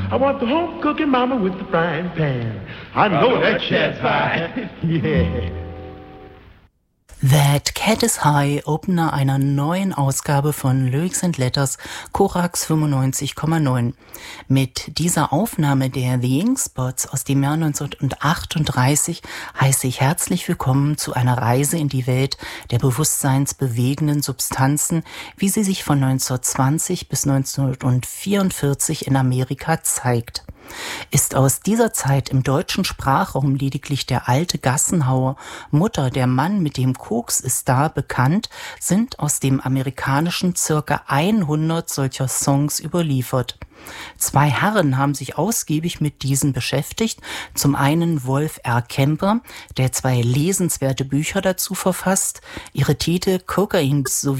I want the home cooking mama with the frying pan. I know that cat's high. Yeah. That Cat is High, Opener einer neuen Ausgabe von Lyrics and Letters, Korax 95,9. Mit dieser Aufnahme der The Ink Spots aus dem Jahr 1938 heiße ich herzlich willkommen zu einer Reise in die Welt der bewusstseinsbewegenden Substanzen, wie sie sich von 1920 bis 1944 in Amerika zeigt. Ist aus dieser Zeit im deutschen Sprachraum lediglich der alte Gassenhauer, Mutter, der Mann mit dem Koks ist da bekannt, sind aus dem amerikanischen circa 100 solcher Songs überliefert. Zwei Herren haben sich ausgiebig mit diesen beschäftigt. Zum einen Wolf R. Kemper, der 2 lesenswerte Bücher dazu verfasst. Ihre Titel Cocaine sowie